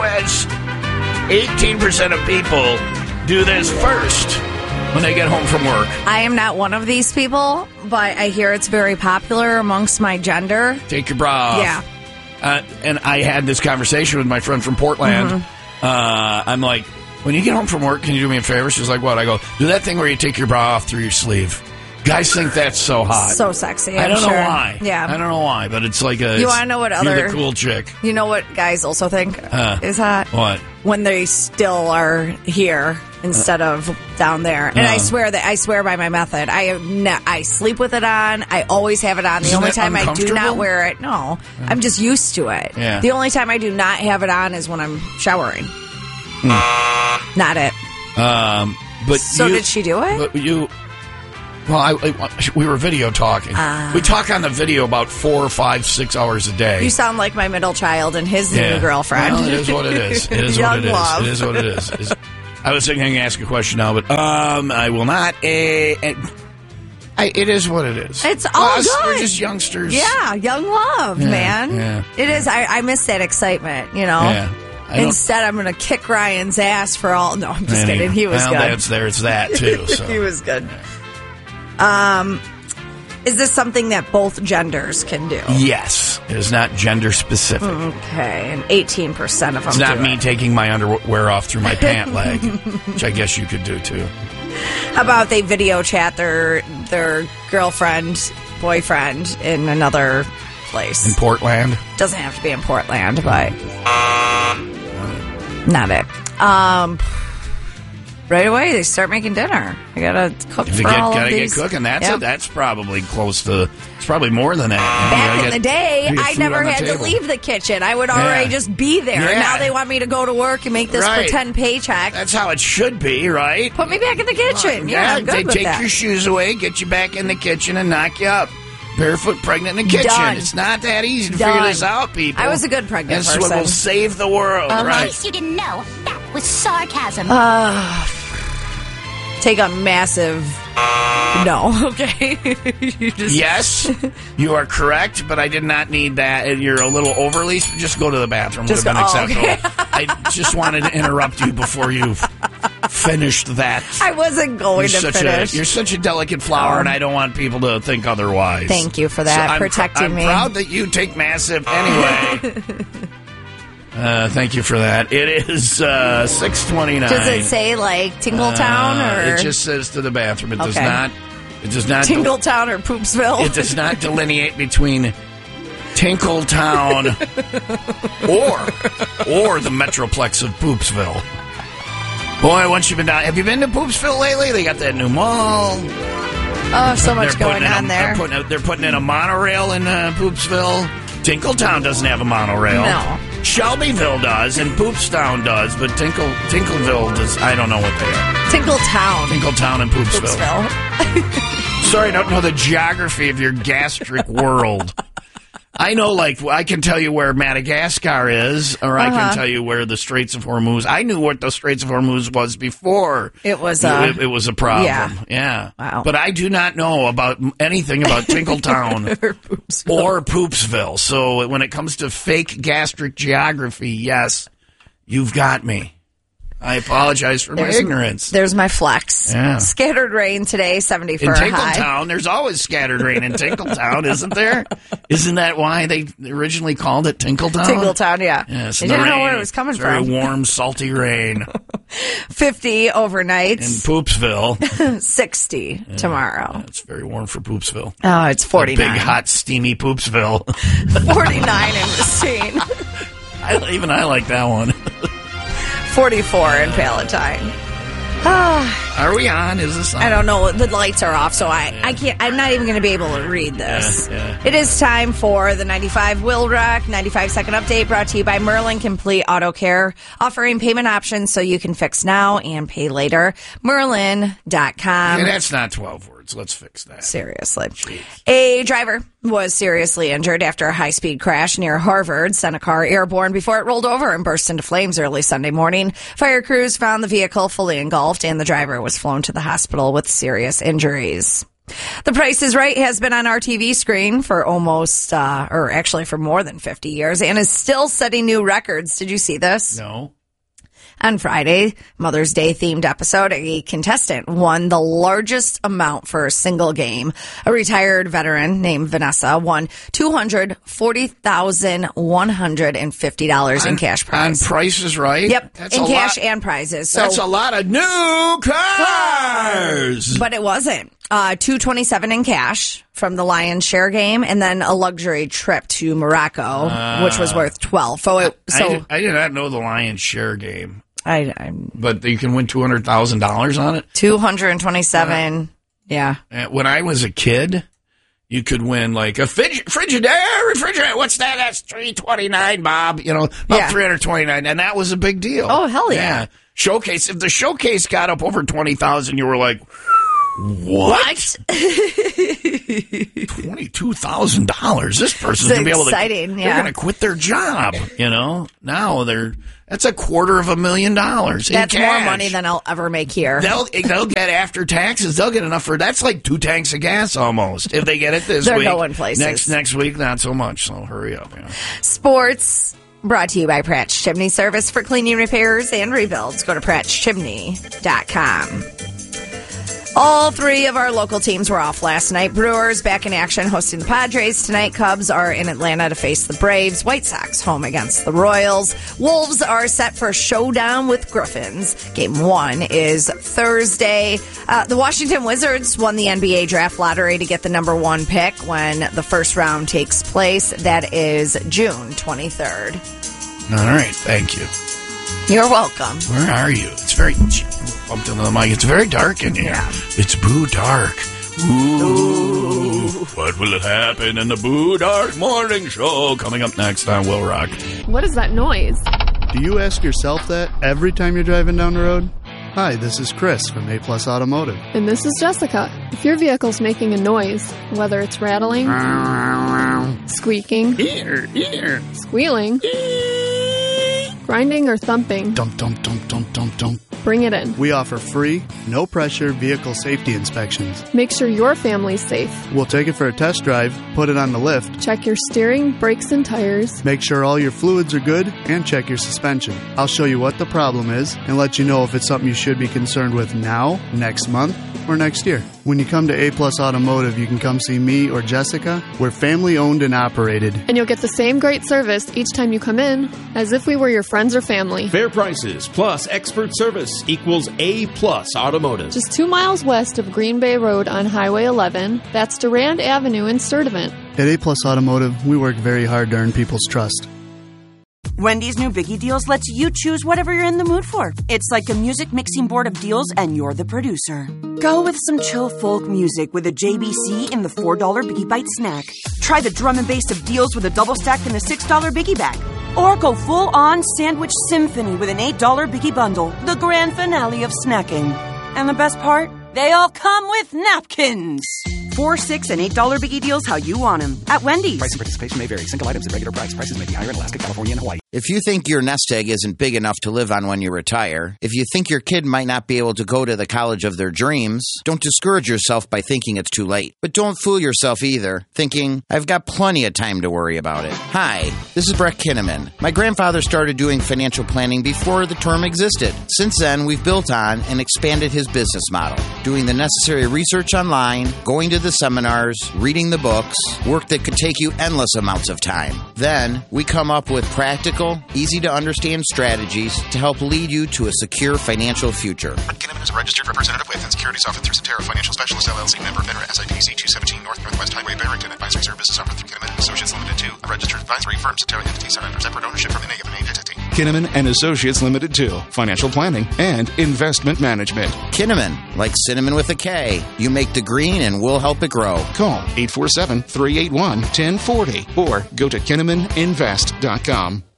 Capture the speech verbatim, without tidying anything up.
as eighteen percent of people do this first when they get home from work. I am not one of these people, but I hear it's very popular amongst my gender. Take your bra off. Yeah. Uh, and I had this conversation with my friend from Portland. Mm-hmm. Uh, I'm like, when you get home from work, can you do me a favor? She's like, what? I go, do that thing where you take your bra off through your sleeve. Guys think that's so hot. So sexy. I'm I'm don't sure. know why. Yeah. I don't know why, but it's like a. You want to know what you're other. the cool chick. You know what guys also think Uh, is hot? What? When they still are here instead of down there. And Uh. I swear that I swear by my method. I have ne- I sleep with it on. I always have it on. The Isn't only that time I do not uncomfortable? wear it, no, I'm just used to it. Yeah. The only time I do not have it on is when I'm showering. Hmm. Not it. Um, but So you- did she do it? But you. Well, I, I- we were video talking. Ah. we talk on the video about four, five, six hours a day. You sound like my middle child and his Yeah. new girlfriend. Well, it is what it is. It is Young what it is. love. It is what it is. It's- I was thinking to ask a question now, but um, I will not. Uh, uh, I, it is what it is. It's all Us, good. We're just youngsters. Yeah, young love, Yeah, man. yeah. It is. I, I miss that excitement, you know. Yeah. I don't- Instead, I'm going to kick Ryan's ass for all. No, I'm just Anyway, kidding. He was well, good. That's there. It's that too. So. He was good. Um, is this something that both genders can do? Yes, it is not gender specific. Okay, and eighteen percent of them. It's not do me it. taking my underwear off through my pant leg, which I guess you could do too. How about they video chat their their girlfriend, boyfriend in another place? In Portland, Doesn't have to be in Portland, but not it. Um, right away they start making dinner. I gotta cook if you for get all gotta of get these. cooking, that's Yep. it. That's probably close to. It's probably more than that. You Back gotta in get- the day, you get I food never on the had to table. leave the kitchen. I would already Yeah. just be there. Yeah. Now they want me to go to work and make this Right. pretend paycheck. That's how it should be, right? Put me back in the kitchen. Yeah, I'm good they with take that. your shoes away, get you back in the kitchen, and knock you up. Barefoot, pregnant in the kitchen. Done. It's not that easy to Done. figure this out, people. I was a good pregnant That's person. what will save the world, Uh-huh. In right? case you didn't know, that was sarcasm. Take a massive no. Okay, you just Yes, you are correct, but I did not need that. And you're a little overly. Just go to the bathroom. Just would have go- been oh, okay. acceptable. I just wanted to interrupt you before you finished that. I wasn't going You're to such finish. a you're such a delicate flower, Oh. and I don't want people to think otherwise. Thank you for that, I'm pr- protecting I'm me. proud that you take massive anyway. uh, thank you for that. It is uh, six twenty nine. Does it say like Tingletown Uh, or it just says to the bathroom. It does Okay. not. It does not. Tingletown or Poopsville? It does not delineate between Tinkletown or or the Metroplex of Poopsville. Boy, once you've been down, have you been to Poopsville lately? They got that new mall. Oh, so much They're going putting in on a, there. They're putting, a, they're putting in a monorail in uh, Poopsville. Tinkletown doesn't have a monorail. No. Shelbyville does, and Poopstown does, but Tinkle Tinkleville does. I don't know what they are. Tingletown. Tinkletown and Poopsville. Poopsville. Sorry, I don't know the geography of your gastric world. I know, like, I can tell you where Madagascar is, or I Uh-huh. can tell you where the Straits of Hormuz. I knew what the Straits of Hormuz was before. It was, uh, it, it was a problem. yeah. Yeah. Wow. But I do not know about anything about Tinkletown Or Poopsville. or Poopsville. So when it comes to fake gastric geography, yes, you've got me. I apologize for my There's- ignorance. There's my flex. Yeah. Scattered rain today, seventy for In a high. Tinkletown, there's always scattered rain in Tinkletown, isn't there? Isn't that why they originally called it Tinkletown? Tingletown, yeah. Yes, I and the didn't know rain, where it was coming it's very from. warm, salty rain fifty in overnight, Poopsville. sixty tomorrow. It's very warm for Poopsville. Oh, it's Big, forty-nine. hot, steamy Poopsville. forty-nine in Racine. I, even I like that one. forty-four in Palatine. Ah, Are we on? Is this on? I don't know. The lights are off, so I, I can't. I'm not even going to be able to read this. Yeah, yeah. It is time for the ninety-five Will Rock ninety-five second update, brought to you by Merlin Complete Auto Care, offering payment options so you can fix now and pay later. Merlin dot com. Yeah, that's not twelve words. Let's fix that. Seriously. A driver was seriously injured after a high-speed crash near Harvard, sent a car airborne before it rolled over and burst into flames early Sunday morning. Fire crews found the vehicle fully engulfed, and the driver was flown to the hospital with serious injuries. The Price is Right has been on our T V screen for almost, uh, or actually for more than fifty years and is still setting new records. Did you see this? No. On Friday, Mother's Day themed episode, a contestant won the largest amount for a single game. A retired veteran named Vanessa won two hundred forty thousand one hundred fifty dollars in cash prize. On Price is Right? Yep, That's in a cash lot, and prizes. So, that's a lot of new cars. but it wasn't. Uh, two twenty-seven in cash from the Lions share game, and then a luxury trip to Morocco, uh, which was worth twelve. So, it, so I, did, I did not know the Lions share game. I, I'm But you can win two hundred thousand dollars on it? two hundred twenty-seven. Uh, yeah. When I was a kid, you could win like a frig- Frigidaire, refrigerator. What's that? That's three twenty-nine, Bob. You know, about yeah. three hundred twenty-nine, and that was a big deal. Oh, hell yeah. yeah. Showcase. If the showcase got up over twenty thousand, you were like, what? twenty-two thousand dollars. This person's going to be able to. Exciting, yeah. They're going to quit their job, you know? Now they're. That's a quarter of a million dollars. That's in more cash. money than I'll ever make here. They'll they'll get after taxes. They'll get enough for that's like two tanks of gas almost if they get it this They're week. going places. Next next week, not so much. So hurry up. Yeah. Sports brought to you by Pratt's Chimney Service for cleaning, repairs, and rebuilds. Go to pratts chimney dot com. All three of our local teams were off last night. Brewers back in action hosting the Padres tonight. Cubs are in Atlanta to face the Braves. White Sox home against the Royals. Wolves are set for a showdown with Griffins. Game one is Thursday. Uh, the Washington Wizards won the N B A draft lottery to get the number one pick when the first round takes place. That is June twenty-third. All right. Thank you. You're welcome. Where are you? It's very bumped into the mic. It's very dark in here. Yeah. It's Boo Dark. Ooh, Ooh. What will happen in the Boo Dark Morning Show? Coming up next on Will Rock. What is that noise? Do you ask yourself that every time you're driving down the road? Hi, this is Chris from A Plus Automotive. And this is Jessica. If your vehicle's making a noise, whether it's rattling, squeaking, Ear, ear. squealing, grinding or thumping, Dump, dump, dump, dump, dump, dump. bring it in. We offer free, no-pressure vehicle safety inspections. Make sure your family's safe. We'll take it for a test drive, put it on the lift, Check your steering, brakes, and tires. make sure all your fluids are good, and check your suspension. I'll show you what the problem is and let you know if it's something you should be concerned with now, next month, or next year. When you come to A Plus Automotive, you can come see me or Jessica. We're family-owned and operated. And you'll get the same great service each time you come in as if we were your friends or family. Fair prices plus expert service equals A Plus Automotive. Just two miles west of Green Bay Road on Highway eleven. That's Durand Avenue in Sturtevant. At A Plus Automotive, we work very hard to earn people's trust. Wendy's new Biggie Deals lets you choose whatever you're in the mood for. It's like a music mixing board of deals, and you're the producer. Go with some chill folk music with a J B C in the four dollar Biggie Bite snack. Try the drum and bass of deals with a double stack in the six dollar Biggie Bag. Or go full-on sandwich symphony with an eight dollar Biggie Bundle, the grand finale of snacking. And the best part? They all come with napkins. Four, six, and eight dollar Biggie Deals how you want them at Wendy's. Price and participation may vary. Single items at regular price. Prices may be higher in Alaska, California, and Hawaii. If you think your nest egg isn't big enough to live on when you retire, if you think your kid might not be able to go to the college of their dreams, don't discourage yourself by thinking it's too late. But don't fool yourself either, thinking, I've got plenty of time to worry about it. Hi, this is Brett Kinnaman. My grandfather started doing financial planning before the term existed. Since then, we've built on and expanded his business model, doing the necessary research online, going to the seminars, reading the books, work that could take you endless amounts of time. Then, we come up with practical, easy-to-understand strategies to help lead you to a secure financial future. Brett Kinnaman is a registered representative with and securities offered through Cetera Financial Specialists, L L C, member FINRA, S I P C two seventeen North Northwest Highway, Barrington. Advisory services offered through Kinnaman and Associates Limited two, a registered advisory firm. Cetera entity surrender separate ownership from any of the named entity. Kinnaman and Associates Limited two, financial planning and investment management. Kinnaman, like cinnamon with a K. You make the green and we'll help it grow. Call eight four seven, three eight one, one zero four zero or go to kinnaman invest dot com.